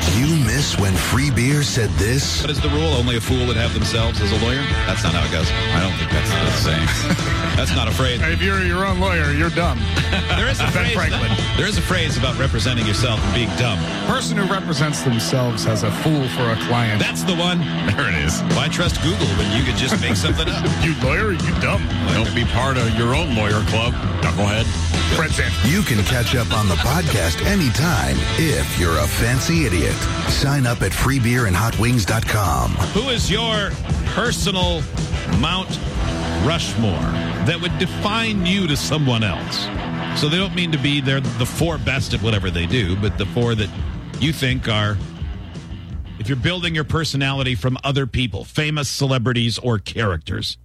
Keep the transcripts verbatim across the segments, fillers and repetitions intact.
You miss when Free Beer said this? What is the rule? Only a fool would have themselves as a lawyer? That's not how it goes. I don't think that's the saying. That's not a phrase. If you're your own lawyer, you're dumb. There is a Ben phrase. Franklin. There is a phrase about representing yourself and being dumb. Person who represents themselves as a fool for a client. That's the one. There it is. Why trust Google when you could just make something up? You lawyer, you dumb. Don't be part of your own lawyer club, knucklehead. Fred Sanford. You can catch up on the podcast anytime if you're a fancy idiot. Sign up at free beer and hot wings dot com. Who is your personal Mount Rushmore that would define you to someone else? So they don't mean to be they're the four best at whatever they do, but the four that you think are, if you're building your personality from other people, famous celebrities or characters.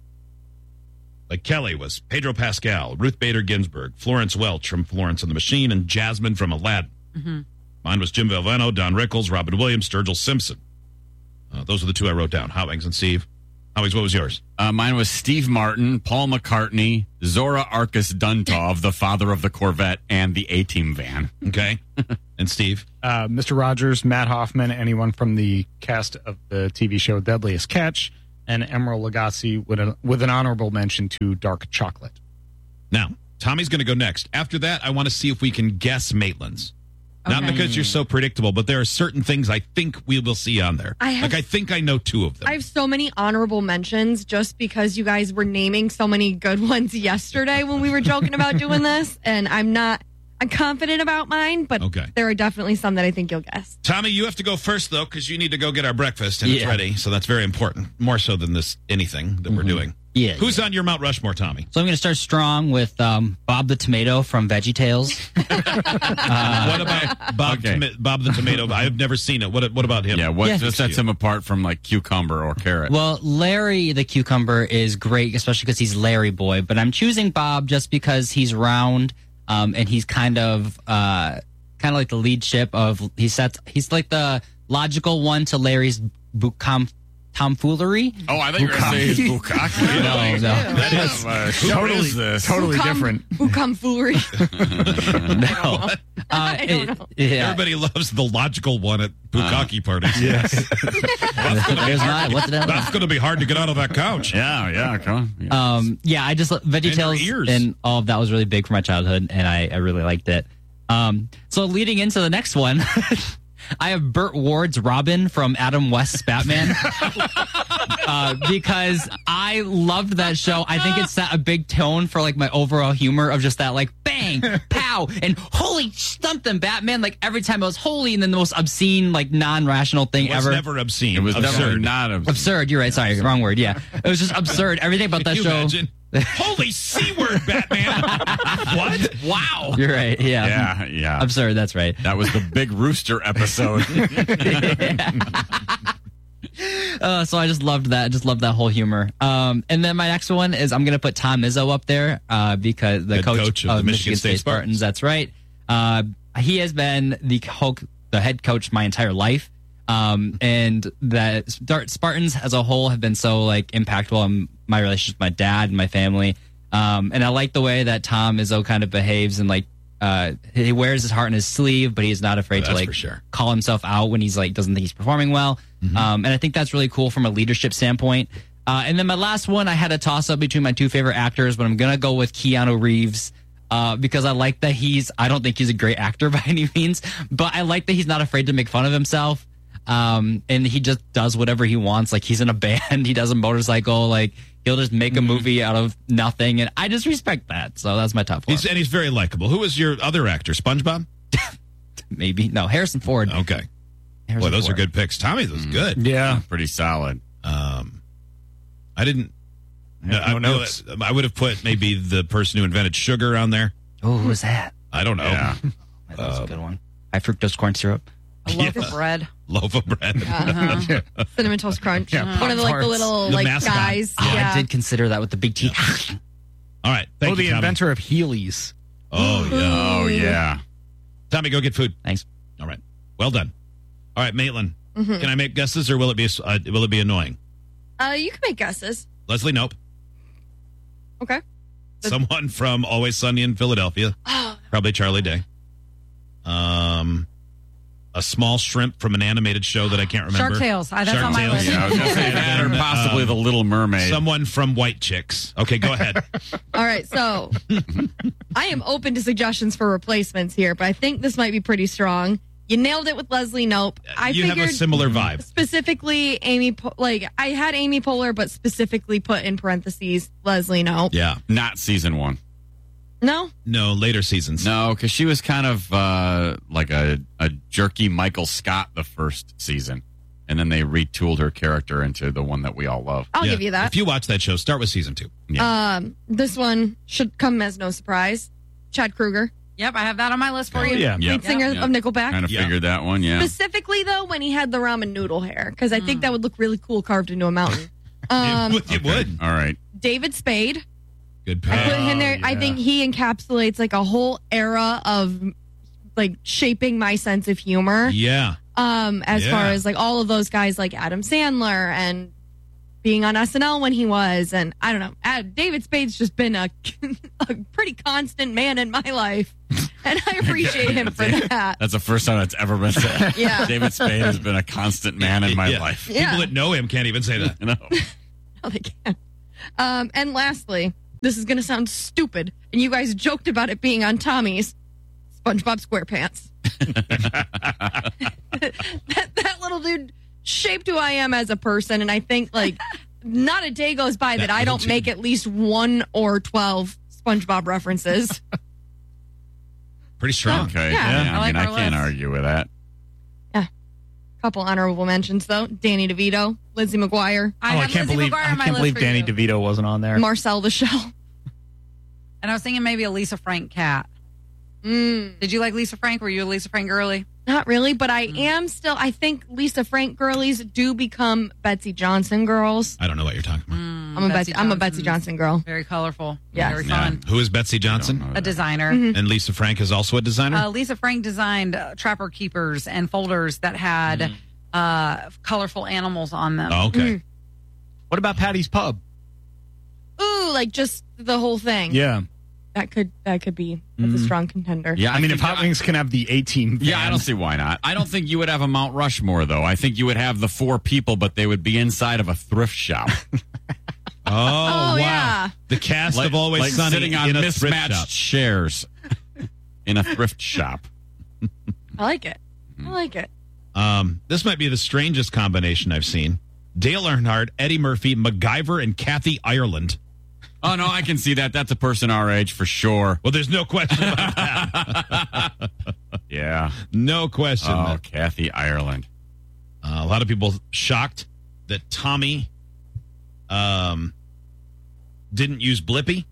Like Kelly was Pedro Pascal, Ruth Bader Ginsburg, Florence Welch from Florence and the Machine, and Jasmine from Aladdin. Mm-hmm. Mine was Jim Valvano, Don Rickles, Robin Williams, Sturgill Simpson. Uh, those are the two I wrote down. Howings and Steve. Howings, what was yours? Uh, mine was Steve Martin, Paul McCartney, Zora Arkus Duntov, the father of the Corvette, and the A-Team van. Okay. And Steve? Uh, Mister Rogers, Matt Hoffman, anyone from the cast of the T V show Deadliest Catch, and Emeril Lagasse with, a, with an honorable mention to Dark Chocolate. Now, Tommy's going to go next. After that, I want to see if we can guess Maitland's. Not Okay. because you're so predictable, but there are certain things I think we will see on there. I have- like, I think I know two of them. I have so many honorable mentions just because you guys were naming so many good ones yesterday when we were joking about doing this. And I'm not, I'm confident about mine, but Okay. there are definitely some that I think you'll guess. Tommy, you have to go first, though, because you need to go get our breakfast, and it's Yeah. ready. So that's very important, more so than this anything that we're doing. Yeah. Who's on your Mount Rushmore, Tommy? So I'm going to start strong with um, Bob the Tomato from VeggieTales. what about Bob, okay. Toma- Bob the Tomato? I have never seen it. What What about him? Yeah, what Yeah. just sets him apart from like cucumber or carrot? Well, Larry the Cucumber is great, especially because he's Larry Boy. But I'm choosing Bob just because he's round um, and he's kind of uh, kind of like the lead ship of he sets. He's like the logical one to Larry's bucam- tomfoolery. oh, I thought you were going to say his bukkake. No, no. That is, Uh, Totally, what is this? totally Bucam- different. Bucamfoolery. No. Uh, I don't know. it- yeah. Everybody loves the logical one at bukkake parties. Yes. There's not. What's that? That's going to be hard to get out of that couch. Yeah, yeah, come on. Yeah. Um, yeah, I just VeggieTales And your ears. and all of that was really big for my childhood, and I, I really liked it. Um, so leading into the next one, I have Burt Ward's Robin from Adam West's Batman uh, because I loved that show. I think it set a big tone for like my overall humor of just that like bang, pow, and holy something Batman. Like every time it was holy, and then the most obscene, like non-rational thing It was ever. never obscene. it was absurd. definitely not absurd. Absurd. You're right. Sorry, wrong word. Yeah, it was just absurd. Everything about that Can you show. imagine? Holy C word, Batman. What? Wow. You're right. Yeah. Yeah, yeah. Absurd. That's right. That was the Big Rooster episode. Uh, so I just loved that. Just loved that whole humor. Um, and then my next one is I'm going to put Tom Izzo up there uh, because the Head coach, coach of of the Michigan, State Spartans. That's right. Uh, he has been the co- the head coach my entire life. Um, and that Start- Spartans as a whole have been so like impactful on my relationship with my dad and my family. Um, and I like the way that Tom Izzo kind of behaves and like uh, he wears his heart in his sleeve, but he's not afraid to That's like for sure. call himself out when he's like doesn't think he's performing well. Mm-hmm. Um, and I think that's really cool from a leadership standpoint. Uh, and then my last one, I had a toss up between my two favorite actors, but I'm gonna go with Keanu Reeves. Uh, because I like that he's, I don't think he's a great actor by any means, but I like that he's not afraid to make fun of himself. Um, and he just does whatever he wants. Like he's in a band, he does a motorcycle, like he'll just make a movie out of nothing. And I just respect that. So that's my top four. He's, and he's very likable. Who was your other actor? SpongeBob? Maybe. No, Harrison Ford. Okay. Harrison Boy, those Ford. are good picks. Tommy was good. Yeah. Pretty solid. Um, I didn't. I have I, no notes. I would have put maybe the person who invented sugar on there. Oh, who was that? I don't know. Yeah. That was a good one. High fructose corn syrup. A loaf of bread. Loaf of bread. Uh-huh. Cinnamon Toast Crunch. Yeah, One of the like the Pop-Tarts. little The like mascot. guys. Oh, yeah. I did consider that with the big T. All right. Thank oh, the you, Tommy. inventor of Heelys. Oh, yeah. Oh, yeah. Tommy, go get food. Thanks. All right. Well done. All right, Maitland. Mm-hmm. Can I make guesses or will it be uh, will it be annoying? Uh, you can make guesses. Leslie, nope. Okay. Someone from Always Sunny in Philadelphia. Oh, Probably Charlie Day. Um, a small shrimp from an animated show that I can't remember. Shark Tales. I- that's Shark on my Tales. list. Yeah, I was going to say that, or possibly The Little Mermaid. Someone from White Chicks. Okay, go ahead. All right, so I am open to suggestions for replacements here, but I think this might be pretty strong. You nailed it with Leslie Knope. I you figured have a similar vibe. specifically Amy, Po- like I had Amy Poehler, but specifically put in parentheses Leslie Knope. Yeah. Not season one. No, No, later seasons. No, because she was kind of uh, like a, a jerky Michael Scott the first season. And then they retooled her character into the one that we all love. I'll Yeah. give you that. If you watch that show, start with season two. Yeah. Um, this one should come as no surprise. Chad Kruger, Yep, I have that on my list for Oh, you. yeah. Yeah. lead singer Yeah. of Nickelback. Kind of Yeah. figured that one, yeah. Specifically, though, when he had the ramen noodle hair, because I think that would look really cool carved into a mountain. it Um, would. It would. All right. David Spade. Good I pick. put him there. Oh, I yeah. think he encapsulates like a whole era of like shaping my sense of humor. Yeah. Um, as Yeah. far as like all of those guys like Adam Sandler and being on S N L when he was, and I don't know, Ad, David Spade's just been a, a pretty constant man in my life, and I appreciate him for that. That's the first time that's ever been said. Yeah. David Spade has been a constant man in my Yeah. life. Yeah. People that know him can't even say that. You know? No, they can't. Um, and lastly, this is going to sound stupid, and you guys joked about it being on Tommy's SpongeBob SquarePants. that, that little dude shaped who I am as a person, and I think like not a day goes by that, That I little don't make dude. at least one or twelve SpongeBob references. Pretty strong. Okay. Yeah. Yeah, I I, mean, like I our can't list. argue with that. Couple honorable mentions though: Danny DeVito, Lizzie McGuire, I oh, I had can't Lizzie believe McGuire I on my can't list believe for Danny you. DeVito wasn't on there. Marcel the Shell. And I was thinking maybe a Lisa Frank cat. Mm, Did you like Lisa Frank? Were you a Lisa Frank girly? not really, but I am still. I think Lisa Frank girlies do become Betsy Johnson girls. I don't know what you're talking about. I'm a Betsy. I'm a Betsy Johnson girl. Very colorful. Yeah. Very Yeah. fun. Who is Betsy Johnson? Don't know A designer. And Lisa Frank is also a designer? Uh, Lisa Frank designed uh, trapper keepers and folders that had uh, colorful animals on them. oh, okay. What about Patty's Pub? Ooh, like just the whole thing. Yeah. That could that could be that's a strong contender. Yeah, I mean, if think Hot I- Wings can have the A-Team van. Yeah, I don't see why not. I don't think you would have a Mount Rushmore, though. I think you would have the four people, but they would be inside of a thrift shop. Oh, wow. yeah. The cast like, of Always like Sunny sitting on in a thrift mismatched shop. shares in a thrift shop. I like it. I like it. Um, this might be the strangest combination I've seen. Dale Earnhardt, Eddie Murphy, MacGyver, and Kathy Ireland. Oh, no, I can see that. That's a person our age for sure. Well, there's no question about that. Yeah. No question. Oh, that- Kathy Ireland. Uh, a lot of people shocked that Tommy um, didn't use Blippy.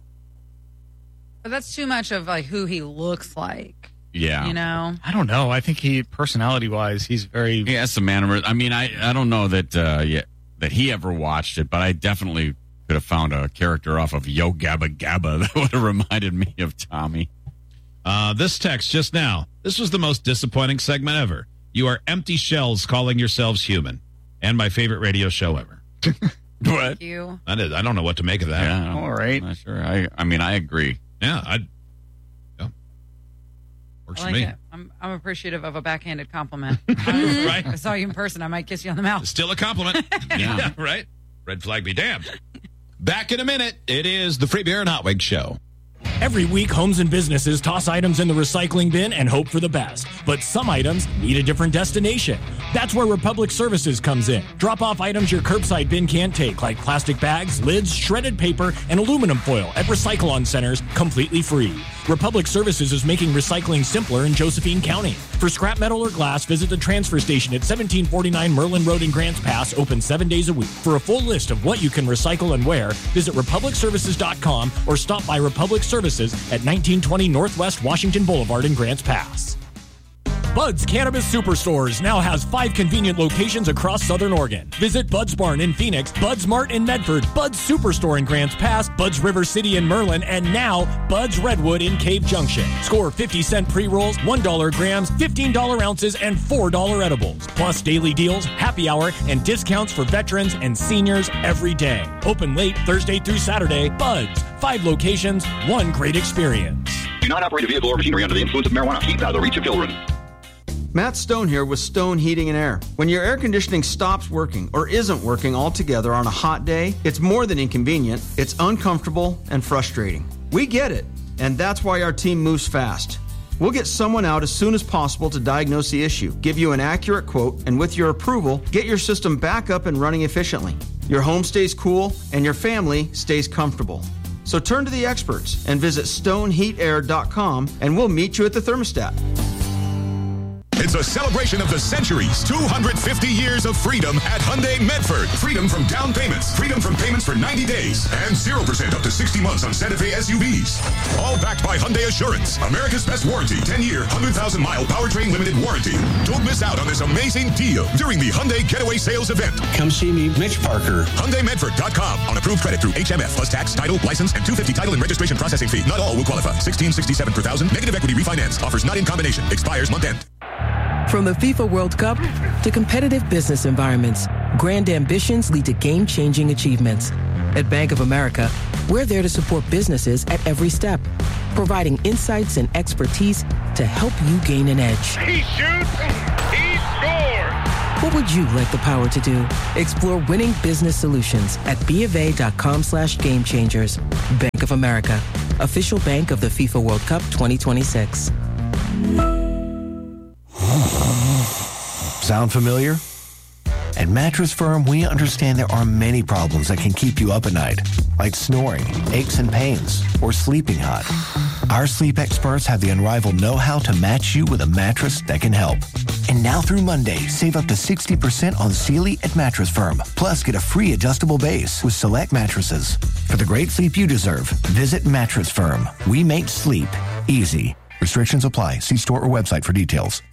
But that's too much of like who he looks like. Yeah. You know? I don't know. I think he, personality-wise, he's very... He has some mannerisms. I mean, I, I don't know that uh, yeah, that he ever watched it, but I definitely could have found a character off of Yo Gabba Gabba that would have reminded me of Tommy. Uh, this text just now. This was the most disappointing segment ever. You are empty shells calling yourselves human. And my favorite radio show ever. What? You. I, did, I don't know what to make of that. Yeah, All right. I'm not sure. I, I mean, I agree. Yeah, I. Yeah. Works I for like me. it. I'm, I'm appreciative of a backhanded compliment. Right? I saw you in person. I might kiss you on the mouth. Still a compliment. Yeah. Right? Red flag be damned. Back in a minute. It is the Free Beer and Hot Wings Show. Every week, homes and businesses toss items in the recycling bin and hope for the best. But some items need a different destination. That's where Republic Services comes in. Drop off items your curbside bin can't take, like plastic bags, lids, shredded paper, and aluminum foil at Recycle-On centers completely free. Republic Services is making recycling simpler in Josephine County. For scrap metal or glass, visit the transfer station at seventeen forty-nine Merlin Road in Grants Pass, open seven days a week. For a full list of what you can recycle and where, visit republic services dot com or stop by Republic Services at nineteen twenty Northwest Washington Boulevard in Grants Pass. Bud's Cannabis Superstores now has five convenient locations across Southern Oregon. Visit Bud's Barn in Phoenix, Bud's Mart in Medford, Bud's Superstore in Grants Pass, Bud's River City in Merlin, and now Bud's Redwood in Cave Junction. Score fifty cent pre-rolls, one dollar grams, fifteen dollar ounces, and four dollar edibles. Plus daily deals, happy hour, and discounts for veterans and seniors every day. Open late Thursday through Saturday. Bud's. Five locations, one great experience. Do not operate a vehicle or machinery under the influence of marijuana. Keep out of the reach of children. Matt Stone here with Stone Heating and Air. When your air conditioning stops working or isn't working altogether on a hot day, it's more than inconvenient, it's uncomfortable and frustrating. We get it, and that's why our team moves fast. We'll get someone out as soon as possible to diagnose the issue, give you an accurate quote, and with your approval, get your system back up and running efficiently. Your home stays cool, and your family stays comfortable. So turn to the experts and visit stone heat air dot com, and we'll meet you at the thermostat. It's a celebration of the centuries. two hundred fifty years of freedom at Hyundai Medford. Freedom from down payments. Freedom from payments for ninety days. And zero percent up to sixty months on Santa Fe S U Vs. All backed by Hyundai Assurance. America's best warranty. ten-year, one hundred thousand mile powertrain limited warranty. Don't miss out on this amazing deal during the Hyundai Getaway Sales event. Come see me, Mitch Parker. Hyundai Medford dot com. On approved credit through H M F plus tax, title, license, and two hundred fifty title and registration processing fee. Not all will qualify. sixteen sixty-seven per thousand. Negative equity refinance. Offers not in combination. Expires month end. From the FIFA World Cup to competitive business environments, grand ambitions lead to game-changing achievements. At Bank of America, we're there to support businesses at every step, providing insights and expertise to help you gain an edge. He shoots, he scores! What would you like the power to do? Explore winning business solutions at BofA.com slash game changers. Bank of America, official bank of the FIFA World Cup twenty twenty-six. Sound familiar? At Mattress Firm, we understand there are many problems that can keep you up at night, like snoring, aches and pains, or sleeping hot. Our sleep experts have the unrivaled know-how to match you with a mattress that can help. And now through Monday, save up to sixty percent on Sealy at Mattress Firm. Plus, get a free adjustable base with select mattresses. For the great sleep you deserve, visit Mattress Firm. We make sleep easy. Restrictions apply. See store or website for details.